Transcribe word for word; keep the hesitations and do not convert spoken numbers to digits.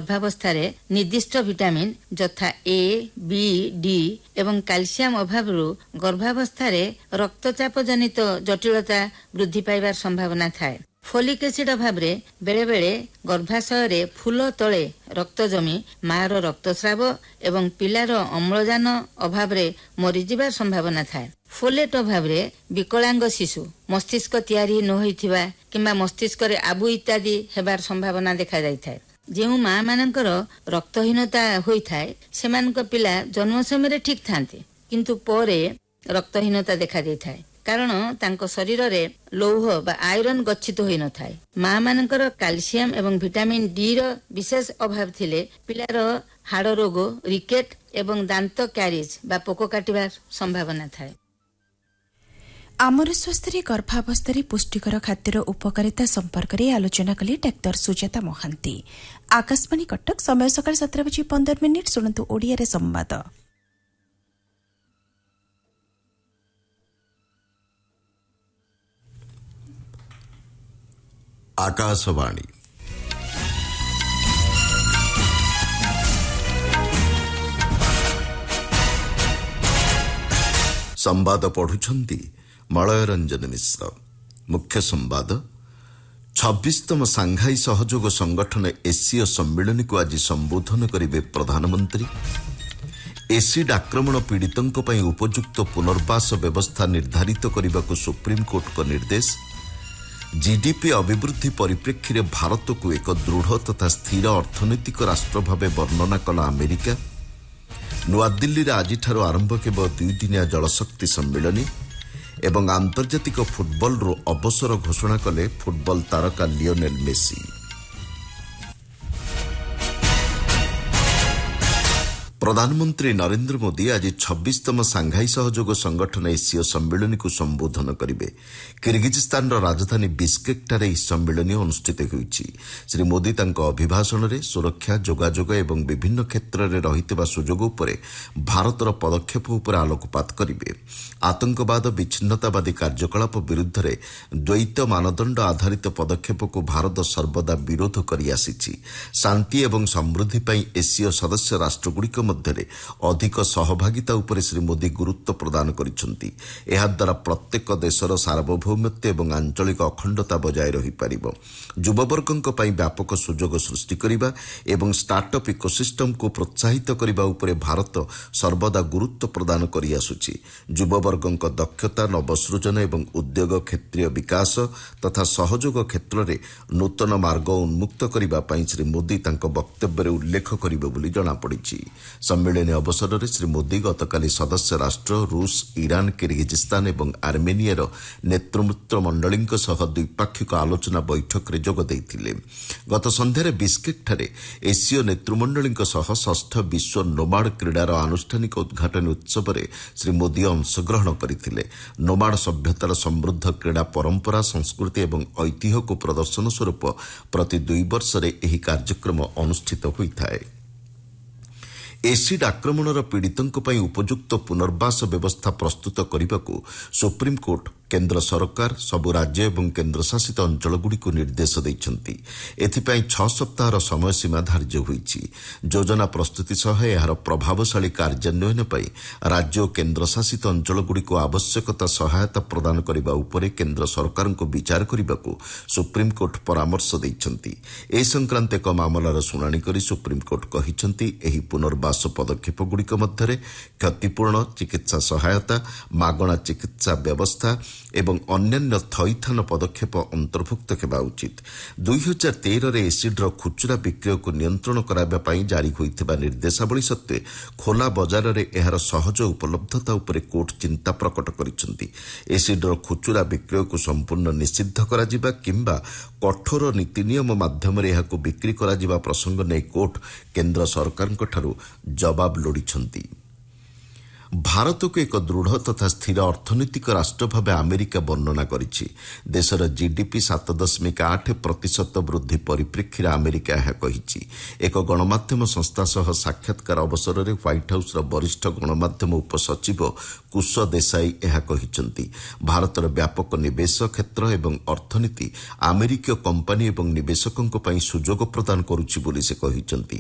गर्भावस्था निर्दिष्ट विटामिन यथा ए बी डी एवं कैल्शियम अभाव गर्भावस्था रक्तचाप जनित जटिलता वृद्धि पाइबार संभावना थाए। फोलिक एसिड अभाव बेले बेले गर्भाशय फूल तले रक्त जमी मार रक्तस्राव एवं पिलार अम्लजान अभाव मरीजार संभावना थाए। फोलेट अभाव विकलांग शिशु मस्तिष्क तैयारी न होइथिबा किंबा मस्तिष्क रे आबु इत्यादि हेबार संभावना देखा जाय थाए। जेउ माँ मानकर रक्तहीनता होई थाए सेमानक पिला जन्म समय ठीक थांती किंतु परे रक्तहीनता देखा जाय थाए कारण तांको शरीर रे लौह बा आयरन गच्छित होई न थाए। माँ मानकर कैल्शियम एवं विटामिन डी रो विशेष अभाव थिले पिलार हाड़ रोग रिकेट एवं दांत क्यारिज बा पोको काटिबार संभावना थाए। आमर स्वास्थ्य गर्भावस्था पुष्टिकर खाद्यर उपकारिता संपर्क में आलोचना कले डाक्तर सुजाता महांती। आकाशवाणी कटक समय सकाळ सतर बजे पंदर मिनिट शुणु ओडिया संवाद। आकाशवाणी संवाद पढ़ुछंती मलय रंजन मिश्र। मुख्य संवाद छब्बीसतम सांघाई सहयोग संगठन एसीय सम्मेलन को आज संबोधन करेंगे प्रधानमंत्री। एसिड आक्रमण पीड़ितों पर उपयुक्त पुनर्वास व्यवस्था निर्धारित करने को सुप्रीमकोर्ट का निर्देश। जीडीपी अभिवृद्धि परिप्रेक्षी में भारत को एक दृढ़ तथा स्थिर अर्थनैतिक राष्ट्र भाव वर्णना कला अमेरिका। नुआदिल्ली में आज आरंभ केवल दुईदिनिया जलशक्ति सम्मेलन एवं आंतर्जातिक फुटबल रो अवसर घोषणा कले फुटबल तारका लियोनेल मेसी। प्रधानमंत्री नरेंद्र मोदी आज छब्बीसतम सांघाई सहयोग संगठन एसीय सम्मेलन को संबोधन करेंगे। किर्गिजिस्तान राजधानी बिस्केक इस सम्मेलन अनुष्ठित होईछि। श्री मोदी तांको अभिभाषण में सुरक्षा जोगाजोग एवं विभिन्न क्षेत्र में रहितबा सुजोग उपरे भारतर पदक्षेप उपर आलोकपात करेंगे। आतंकवाद विच्छिन्नतावादी कार्यकलाप विरुद्ध में द्वैत मानदंड आधारित पदक्षेप को भारत सर्वदा विरोध करि आसिछि। शांति एवं समृद्धि पई एसीय सदस्य राष्ट्रगुड़िक मध्य अधिक सहभागिता उपरे श्री मोदी गुरुत्व प्रदान करिसेंति। एहा द्वारा प्रत्येक देशर सार्वभौमत्व एवं आंचलिक अखंडता बजाय रही पारिबो। युववर्गक पई व्यापक सुजोग सृष्टि करिबा एवं स्टार्टअप इकोसिस्टम को प्रोत्साहित करिबा उपरे भारत सर्वदा गुरुत्व प्रदान करि आसुछि। युववर्गक दक्षता नवसृजन एवं उद्योग क्षेत्रीय विकास तथा सहयोग क्षेत्र में नूतन मार्ग उन्मुक्त करिबा पई श्री मोदी तांको वक्तव्य में उल्लेख करिबे बोली जणा पड़िछि। सम्मेलन अवसर में श्री मोदी गतकाली सदस्य राष्ट्र रूस ईरान किर्गिजिस्तान एवं आर्मेनियर नेतृत्व मंडली सह द्विपाक्षिक आलोचना बैठक में जोग देइथिले। गत संध्यारे बिस्केक एसीय नेतृमंडली सह षष्ठ विश्व नोमाड क्रीडार आनुष्ठानिक उद्घाटन उत्सव में श्री मोदी अंशग्रहण करथिले। नोमाड सभ्यतार समृद्ध क्रीड़ा परंपरा संस्कृति एवं ऐतिह्य को प्रदर्शन स्वरूप प्रति दुई वर्ष में यह कार्यक्रम अनुष्ठित होइथाए। एसिड आक्रमणर पीड़ितों पर उपयुक्त पुनर्वास व्यवस्था प्रस्तुत करने को सुप्रीमकोर्ट केंद्र सरकार सबु राज्य एवं केन्द्रशासित अंचलगुड़िक निर्देश देइछन्ति। एथिपाई छह सप्ताहर समय सीमा धार्य होईछि। योजना प्रस्तुति सह एहार प्रभावशाली कार्यान्वयन पई राज्य और केन्द्रशासित अंचलगुड़िक आवश्यकता सहायता प्रदान करने उपरे केंद्र सरकार को विचार करने को सुप्रीमकोर्ट परामर्श देइछन्ति। ए संक्रांत एक मामलार शुणाणी करी सुप्रीमकोर्ट कहिछन्ति एही पुनर्वास पदक्षेपगुड़िक मध्यरे क्षतिपूर्ण चिकित्सा सहायता मागणा चिकित्सा व्यवस्था एवं अन्यान्य थईथान पदक्षेप अंतर्भुक्त हेबा उचित। दुई हजार तेरह एसिड्र खुचुरा विक्रय को नियंत्रण कराइबा पई जारी होइथिबा निर्देशावली सत्वे खोला बजार रे एहार सहज उपलब्धता उपरे कोर्ट चिंता प्रकट करिसेंति। एसिड्र खुचुरा विक्रय को संपूर्ण निषिद्ध कराजिबा किंबा कठोर नीति नियम माध्यम रे एहाको बिक्री कराजिबा प्रसंग नै कोर्ट केंद्र सरकारक ठारू जवाब लोड़िछन्ति। भारत को एक दृढ़ तथा स्थिर अर्थनैतिक राष्ट्र भाव अमेरिका वर्णना करिछि। देशर जीडीपी सात दशमिक आठ प्रतिशत वृद्धि परिप्रेक्षी अमेरिका यह कहिछि। एक गणमाध्यम संस्था सह साक्षात्कार अवसर में ह्वाइट हाउस वरिष्ठ गणमाध्यम उपसचिव कुश देसाई यह कहिछन्ति। भारतर व्यापक निवेश क्षेत्र एवं अर्थनीति अमेरिकीय कंपानी एवं निवेशकों पई सुजोग प्रदान करुछि बोली से कहिछन्ति।